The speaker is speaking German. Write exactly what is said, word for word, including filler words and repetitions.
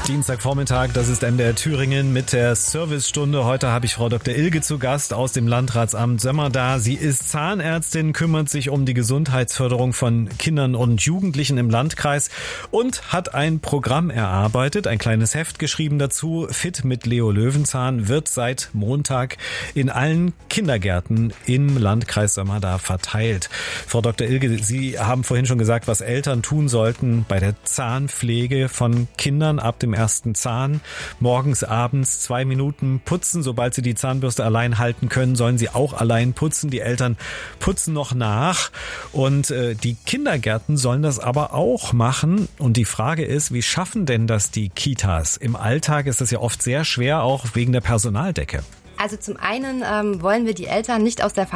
Dienstagvormittag, das ist M D R Thüringen mit der Servicestunde. Heute habe ich Frau Doktor Ilge zu Gast aus dem Landratsamt Sömmer da. Sie ist Zahnärztin, kümmert sich um die Gesundheitsförderung von Kindern und Jugendlichen im Landkreis und hat ein Programm erarbeitet, ein kleines Heft geschrieben dazu. Fit mit Leo Löwenzahn wird seit Montag in allen Kindergärten im Landkreis Sömmer da verteilt. Frau Doktor Ilge, Sie haben vorhin schon gesagt, was Eltern tun sollten bei der Zahnpflege von Kindern ab dem ersten Zahn. Morgens, abends zwei Minuten putzen. Sobald sie die Zahnbürste allein halten können, sollen sie auch allein putzen. Die Eltern putzen noch nach. Und äh, die Kindergärten sollen das aber auch machen. Und die Frage ist, wie schaffen denn das die Kitas? Im Alltag ist das ja oft sehr schwer, auch wegen der Personaldecke. Also zum einen ähm, wollen wir die Eltern nicht aus der Verantwortung